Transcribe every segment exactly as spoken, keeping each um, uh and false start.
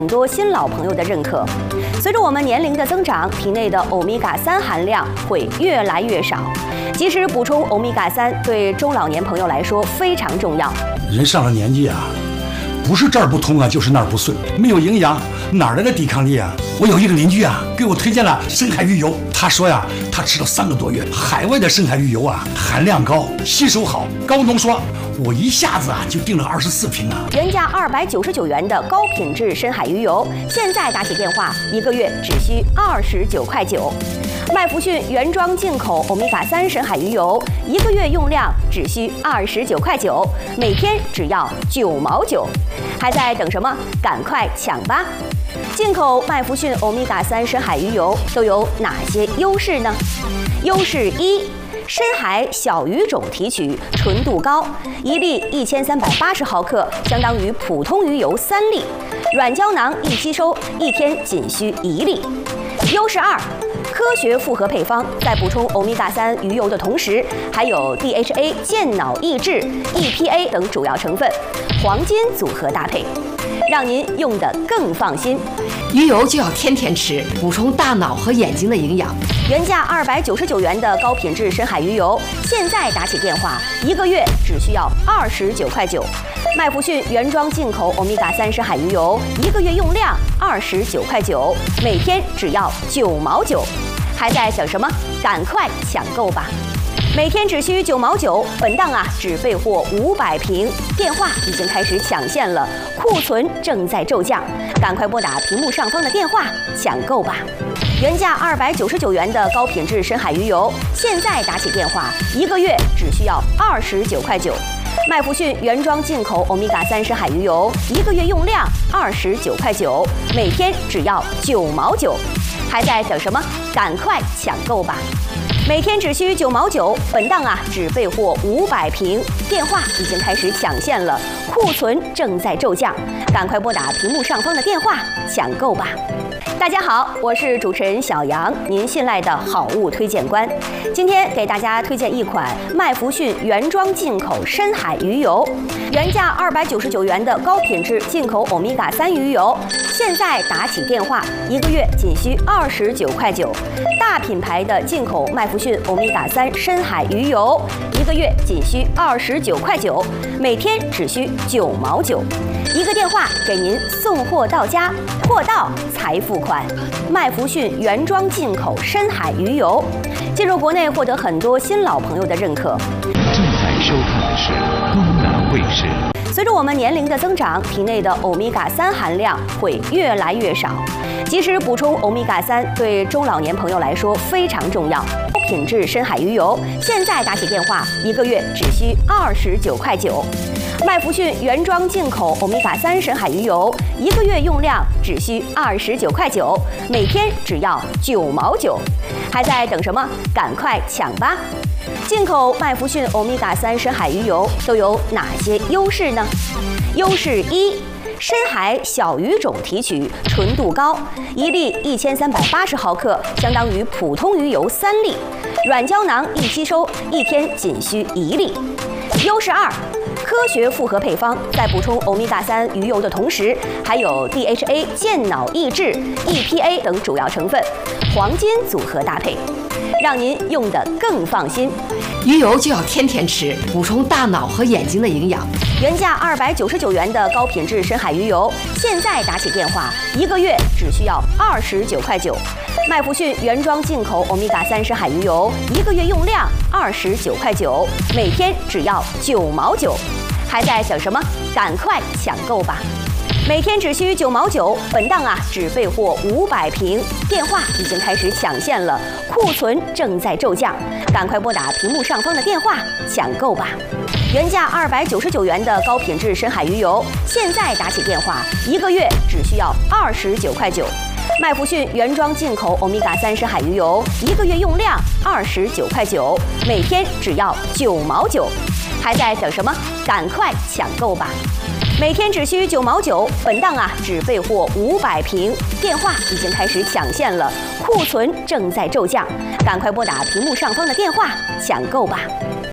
很多新老朋友的认可。随着我们年龄的增长，体内的欧米伽三含量会越来越少。及时补充欧米伽三对中老年朋友来说非常重要。 人上了年纪啊，不是这儿不通啊，就是那儿不顺，没有营养，哪来的抵抗力啊？我有一个邻居啊，给我推荐了深海鱼油，他说呀，他吃了三个多月，海外的深海鱼油啊，含量高，吸收好，高浓缩。我一下子啊就订了二十四瓶啊！ 原价二百九十九元的高品质深海鱼油，现在打起电话，一个月只需二十九块九。麦福逊原装进口欧米伽三深海鱼油，一个月用量只需二十九块九，每天只要九毛九。还在等什么？赶快抢吧！进口麦福逊欧米伽三深海鱼油都有哪些优势呢？优势一。深海小鱼种提取，纯度高，一粒一千三百八十毫克，相当于普通鱼油三粒。软胶囊易吸收，一天仅需一粒。优势二，科学复合配方，在补充欧米伽三鱼油的同时，还有 D H A 健脑益智、E P A 等主要成分，黄金组合搭配，让您用得更放心。 鱼油就要天天吃，补充大脑和眼睛的营养。 原价二百九十九元的高品质深海鱼油，现在打起电话，一个月只需要二十九块九。麦福逊原装进口欧米伽三深海鱼油，一个月用量二十九块九，每天只要九毛九。还在等什么？赶快抢购吧！每天只需九毛九，本档啊只备货五百瓶，电话已经开始抢线了，库存正在骤降，赶快拨打屏幕上方的电话抢购吧！原价二百九十九元的高品质深海鱼油，现在打起电话，一个月只需要二十九块九。麦福逊原装进口欧米伽三深海鱼油，一个月用量二十九块九，每天只要九毛九。还在等什么？赶快抢购吧！每天只需九毛九，本档啊只备货五百瓶，电话已经开始抢线了，库存正在骤降，赶快拨打屏幕上方的电话抢购吧！大家好，我是主持人小杨，您信赖的好物推荐官。今天给大家推荐一款麦福逊原装进口深海鱼油，原价二百九十九元的高品质进口欧米伽三鱼油，现在打起电话，一个月仅需二十九块九。大品牌的进口麦福逊欧米伽三深海鱼油，一个月仅需二十九块九，每天只需九毛九。一个电话给您送货到家，货到才付款。麦福逊原装进口深海鱼油，进入国内获得很多新老朋友的认可。 正在收看的是东南卫视。 随着我们年龄的增长，体内的欧米伽三含量会越来越少。及时补充欧米伽三对中老年朋友来说非常重要。高品质深海鱼油，现在打起电话，一个月只需二十九块九。麦福逊原装进口欧米伽三深海鱼油，一个月用量只需二十九块九，每天只要九毛九。还在等什么？赶快抢吧！进口麦福逊欧米伽三深海鱼油都有哪些优势呢？优势一，深海小鱼种提取，纯度高，一粒一千三百八十毫克，相当于普通鱼油三粒。软胶囊易吸收，一天仅需一粒。优势二，科学复合配方，在补充欧米伽三鱼油的同时，还有 D H A 健脑益智、E P A 等主要成分，黄金组合搭配，让您用得更放心。 鱼油就要天天吃，补充大脑和眼睛的营养。 原价二百九十九元的高品质深海鱼油，现在打起电话，一个月只需要二十九块九。麦福逊原装进口欧米伽三深海鱼油，一个月用量二十九块九，每天只要九毛九。还在等什么？赶快抢购吧！每天只需九毛九，本档啊只备货五百瓶，电话已经开始抢线了，库存正在骤降，赶快拨打屏幕上方的电话抢购吧！原价二百九十九元的高品质深海鱼油，现在打起电话，一个月只需要二十九块九。麦福逊原装进口欧米伽三深海鱼油，一个月用量二十九块九，每天只要九毛九。还在等什么？赶快抢购吧！每天只需九毛九，本档啊只备货五百瓶，电话已经开始抢线了，库存正在骤降，赶快拨打屏幕上方的电话抢购吧！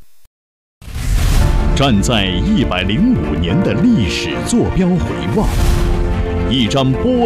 站在一百零五年的历史坐标回望，一张波。